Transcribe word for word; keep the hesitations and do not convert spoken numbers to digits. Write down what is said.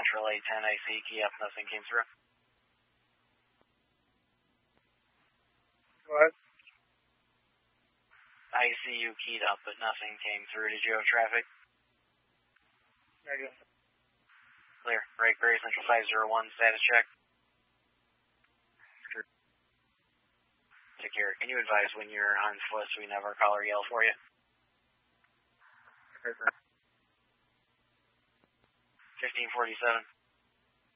Relay ten I C, key up, nothing came through. What? I C U keyed up, but nothing came through. Did you have traffic? Negative. Clear. Right, Berry Central five zero one, status check. Take care. Can you advise when you're on foot so we can have our caller yell for you? fifteen forty-seven.